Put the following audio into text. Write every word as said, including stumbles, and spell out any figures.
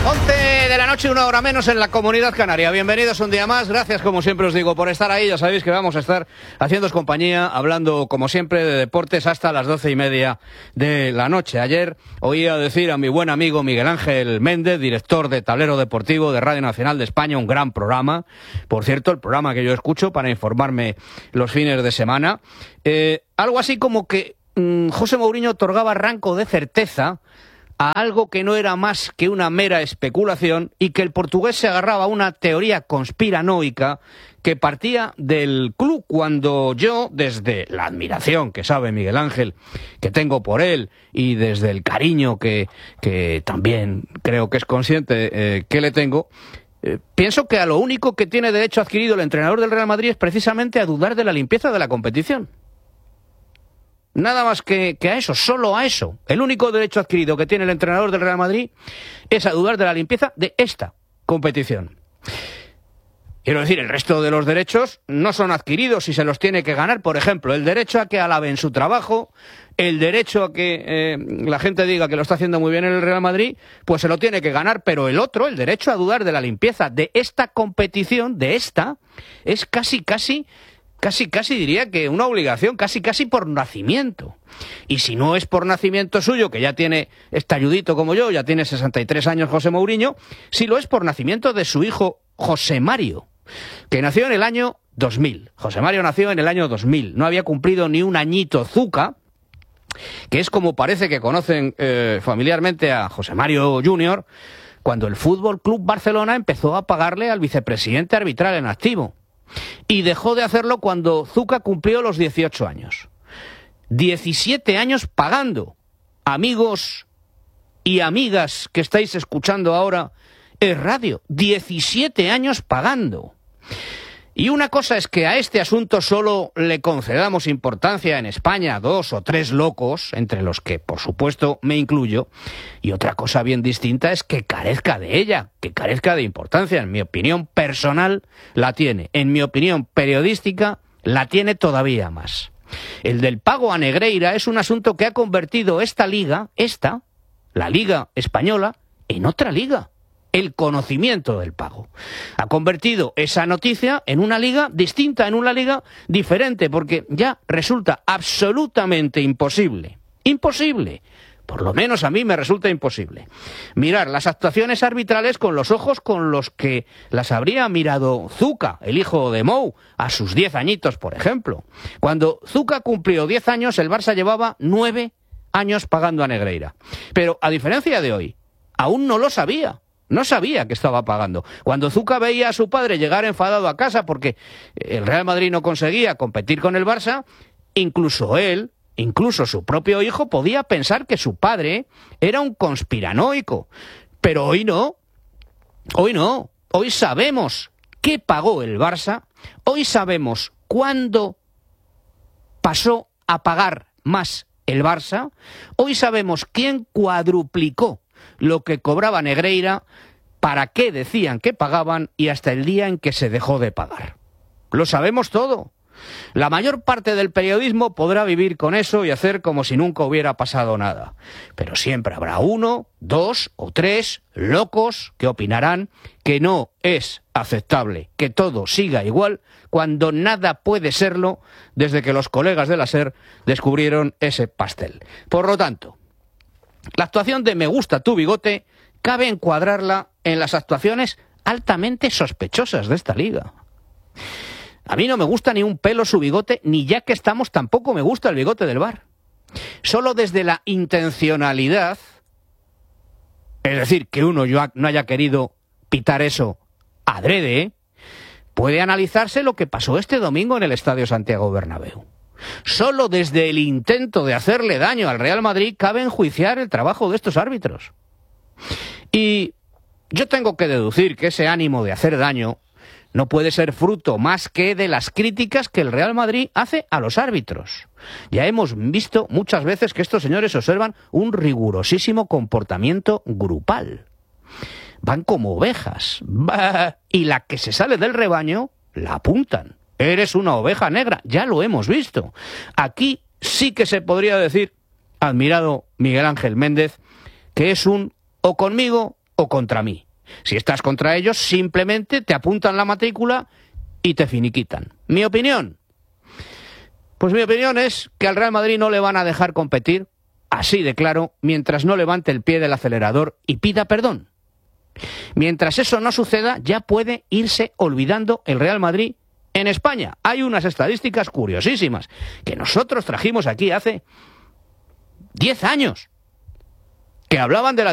once de la noche, una hora menos en la Comunidad Canaria. Bienvenidos un día más. Gracias, como siempre os digo, por estar ahí. Ya sabéis que vamos a estar haciéndoos compañía, hablando, como siempre, de deportes hasta las doce y media de la noche. Ayer oía decir a mi buen amigo Miguel Ángel Méndez, director de Tablero Deportivo de Radio Nacional de España, un gran programa. Por cierto, el programa que yo escucho para informarme los fines de semana. Eh, algo así como que mmm, José Mourinho otorgaba rango de certeza a algo que no era más que una mera especulación y que el portugués se agarraba a una teoría conspiranoica que partía del club, cuando yo, desde la admiración que sabe Miguel Ángel que tengo por él y desde el cariño que, que también creo que es consciente eh, que le tengo, eh, pienso que a lo único que tiene derecho adquirido el entrenador del Real Madrid es precisamente a dudar de la limpieza de la competición. Nada más que, que a eso, solo a eso. El único derecho adquirido que tiene el entrenador del Real Madrid es a dudar de la limpieza de esta competición. Quiero decir, el resto de los derechos no son adquiridos y se los tiene que ganar. Por ejemplo, el derecho a que alaben su trabajo, el derecho a que eh, la gente diga que lo está haciendo muy bien en el Real Madrid, pues se lo tiene que ganar. Pero el otro, el derecho a dudar de la limpieza de esta competición, de esta, es casi, casi... Casi, casi diría que una obligación, casi, casi por nacimiento. Y si no es por nacimiento suyo, que ya tiene estalludito como yo, ya tiene sesenta y tres años José Mourinho, si lo es por nacimiento de su hijo José Mario, que nació en el año dos mil. José Mario nació en el año dos mil. No había cumplido ni un añito Zucca, que es como parece que conocen eh, familiarmente a José Mario junior, cuando el Fútbol Club Barcelona empezó a pagarle al vicepresidente arbitral en activo. Y dejó de hacerlo cuando Zucca cumplió los dieciocho años. diecisiete años pagando. Amigos y amigas que estáis escuchando ahora es radio. diecisiete años pagando. Y una cosa es que a este asunto solo le concedamos importancia en España dos o tres locos, entre los que, por supuesto, me incluyo, y otra cosa bien distinta es que carezca de ella, que carezca de importancia. En mi opinión personal la tiene, en mi opinión periodística la tiene todavía más. El del pago a Negreira es un asunto que ha convertido esta liga, esta, la Liga Española, en otra liga. El conocimiento del pago. Ha convertido esa noticia en una liga distinta, en una liga diferente, porque ya resulta absolutamente imposible, imposible, por lo menos a mí me resulta imposible, mirar las actuaciones arbitrales con los ojos con los que las habría mirado Zucca, el hijo de Mou, a sus diez añitos, por ejemplo. Cuando Zucca cumplió diez años, el Barça llevaba nueve años pagando a Negreira. Pero, a diferencia de hoy, aún no lo sabía. No sabía que estaba pagando. Cuando Zucca veía a su padre llegar enfadado a casa porque el Real Madrid no conseguía competir con el Barça, incluso él, incluso su propio hijo, podía pensar que su padre era un conspiranoico. Pero hoy no. Hoy no. Hoy sabemos qué pagó el Barça. Hoy sabemos cuándo pasó a pagar más el Barça. Hoy sabemos quién cuadruplicó lo que cobraba Negreira, para qué decían que pagaban y hasta el día en que se dejó de pagar. Lo sabemos todo. La mayor parte del periodismo podrá vivir con eso y hacer como si nunca hubiera pasado nada. Pero siempre habrá uno, dos o tres locos que opinarán que no es aceptable que todo siga igual cuando nada puede serlo desde que los colegas de la SER descubrieron ese pastel. Por lo tanto, la actuación de Me gusta tu bigote cabe encuadrarla en las actuaciones altamente sospechosas de esta liga. A mí no me gusta ni un pelo su bigote, ni ya que estamos tampoco me gusta el bigote del V A R. Solo desde la intencionalidad, es decir, que uno no haya querido pitar eso adrede, puede analizarse lo que pasó este domingo en el Estadio Santiago Bernabéu. Solo desde el intento de hacerle daño al Real Madrid cabe enjuiciar el trabajo de estos árbitros. Y yo tengo que deducir que ese ánimo de hacer daño no puede ser fruto más que de las críticas que el Real Madrid hace a los árbitros. Ya hemos visto muchas veces que estos señores observan un rigurosísimo comportamiento grupal. Van como ovejas. Bah, y la que se sale del rebaño la apuntan. Eres una oveja negra, ya lo hemos visto. Aquí sí que se podría decir, admirado Miguel Ángel Méndez, que es un o conmigo o contra mí. Si estás contra ellos, simplemente te apuntan la matrícula y te finiquitan. ¿Mi opinión? Pues mi opinión es que al Real Madrid no le van a dejar competir, así de claro, mientras no levante el pie del acelerador y pida perdón. Mientras eso no suceda, ya puede irse olvidando el Real Madrid en España. Hay unas estadísticas curiosísimas que nosotros trajimos aquí hace diez años, que hablaban de la